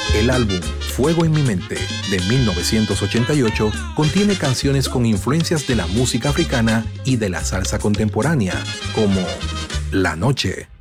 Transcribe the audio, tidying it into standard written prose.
El álbum Fuego en mi mente, de 1988, contiene canciones con influencias de la música africana y de la salsa contemporánea, como La Noche,